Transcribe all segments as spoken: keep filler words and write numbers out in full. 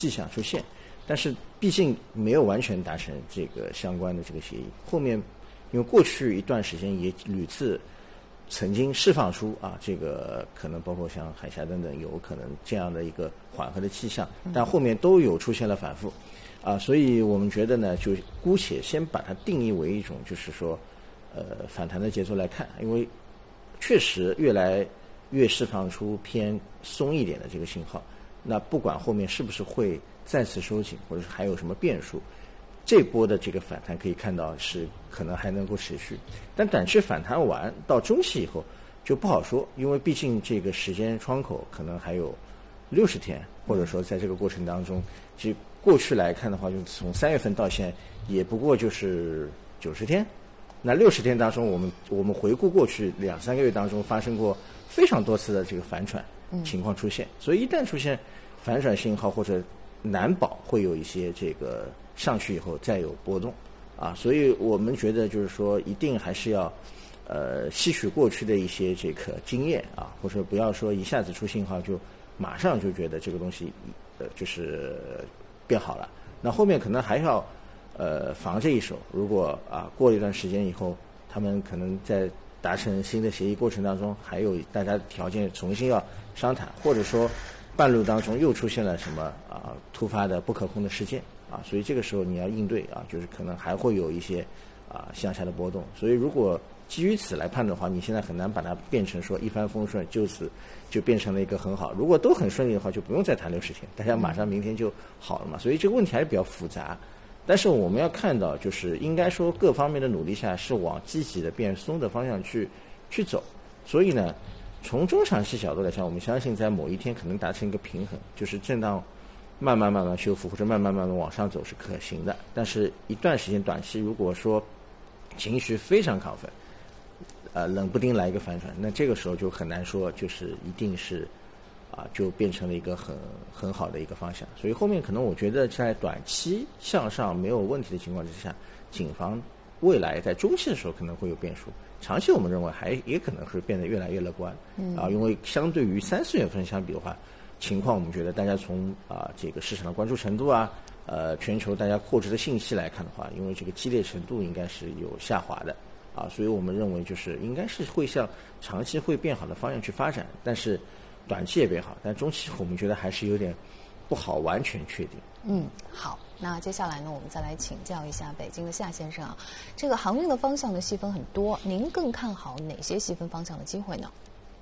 迹象出现，但是毕竟没有完全达成这个相关的这个协议。后面因为过去一段时间也屡次曾经释放出啊，这个可能包括像海峡等等有可能这样的一个缓和的迹象，但后面都有出现了反复啊，所以我们觉得呢，就姑且先把它定义为一种就是说呃反弹的节奏来看，因为确实越来越释放出偏松一点的这个信号。那不管后面是不是会再次收紧，或者是还有什么变数，这波的这个反弹可以看到是可能还能够持续。但短期反弹完到中期以后就不好说，因为毕竟这个时间窗口可能还有六十天，或者说在这个过程当中，其实过去来看的话，就从三月份到现在也不过就是九十天。那六十天当中，我们我们回顾过去两三个月当中发生过非常多次的这个反转情况出现，所以一旦出现反转信号，或者难保会有一些这个上去以后再有波动啊，所以我们觉得就是说一定还是要呃吸取过去的一些这个经验啊，或者不要说一下子出信号就马上就觉得这个东西呃就是变好了，那后面可能还要呃防这一手。如果啊过了一段时间以后，他们可能在达成新的协议过程当中，还有大家条件重新要商谈，或者说半路当中又出现了什么啊突发的不可控的事件啊，所以这个时候你要应对啊，就是可能还会有一些啊向下的波动。所以如果基于此来判断的话，你现在很难把它变成说一帆风顺，就此就变成了一个很好。如果都很顺利的话，就不用再谈六十天，大家马上明天就好了嘛。所以这个问题还是比较复杂。但是我们要看到，就是应该说各方面的努力下是往积极的变松的方向去去走。所以呢，从中长期角度来讲，我们相信在某一天可能达成一个平衡，就是震荡慢慢慢慢修复或者慢慢慢慢往上走是可行的。但是一段时间短期如果说情绪非常亢奋，呃冷不丁来一个反转，那这个时候就很难说就是一定是啊，就变成了一个很很好的一个方向。所以后面可能我觉得在短期向上没有问题的情况之下，谨防未来在中期的时候可能会有变数。长期我们认为还也可能是变得越来越乐观，嗯啊，因为相对于三四月份相比的话，情况我们觉得大家从啊这个市场的关注程度啊，呃全球大家获知的信息来看的话，因为这个激烈程度应该是有下滑的啊，所以我们认为就是应该是会向长期会变好的方向去发展，但是短期也变好，但中期我们觉得还是有点不好完全确定。 嗯，好，那接下来呢，我们再来请教一下北京的夏先生啊，这个航运的方向的细分很多，您更看好哪些细分方向的机会呢？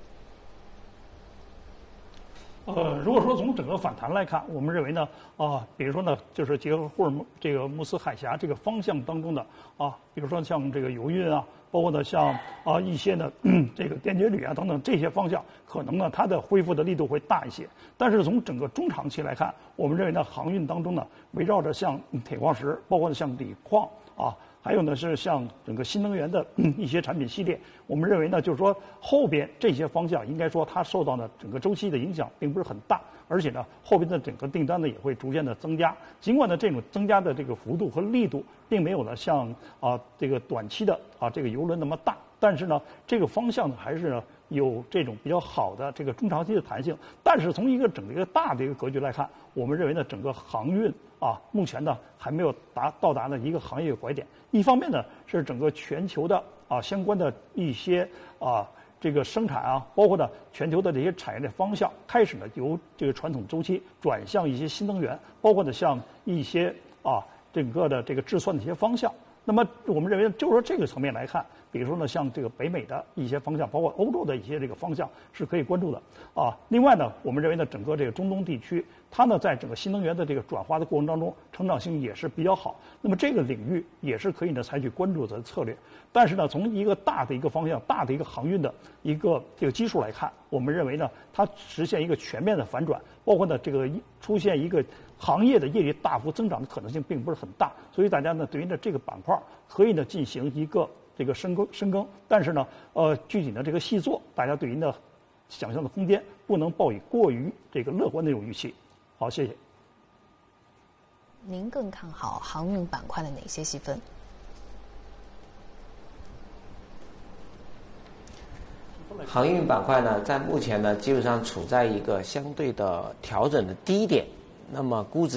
呃，如果说从整个反弹来看，我们认为呢，啊，比如说呢，就是结合霍尔木这个穆斯海峡这个方向当中的啊，比如说像这个油运啊，包括呢像啊一些呢这个电解铝啊等等这些方向，可能呢它的恢复的力度会大一些。但是从整个中长期来看，我们认为呢航运当中呢，围绕着像铁矿石，包括呢像锂矿啊。还有呢是像整个新能源的一些产品系列，我们认为呢，就是说后边这些方向应该说它受到呢整个周期的影响并不是很大，而且呢后边的整个订单呢也会逐渐的增加。尽管呢这种增加的这个幅度和力度并没有呢像啊这个短期的啊这个邮轮那么大，但是呢这个方向呢还是呢有这种比较好的这个中长期的弹性。但是从一个整个一个大的一个格局来看，我们认为呢整个航运啊目前呢还没有达到达呢一个行业拐点。一方面呢是整个全球的啊相关的一些啊这个生产啊，包括呢全球的这些产业的方向开始呢由这个传统周期转向一些新能源，包括呢像一些啊整个的这个制算的一些方向。那么我们认为就是说这个层面来看，比如说呢像这个北美的一些方向，包括欧洲的一些这个方向是可以关注的啊。另外呢我们认为呢整个这个中东地区，它呢在整个新能源的这个转化的过程当中，成长性也是比较好，那么这个领域也是可以呢采取关注的策略。但是呢从一个大的一个方向，大的一个航运的一个这个基数来看，我们认为呢它实现一个全面的反转，包括呢这个出现一个行业的业绩大幅增长的可能性并不是很大，所以大家呢对于呢这个板块可以呢进行一个这个深耕深耕，但是呢呃具体的这个细作，大家对于呢想象的空间不能抱以过于这个乐观的这种预期。好，谢谢。 您更看好航运板块的哪些细分？ 航运板块呢，在目前呢，基本上处在一个相对的调整的低点那么估值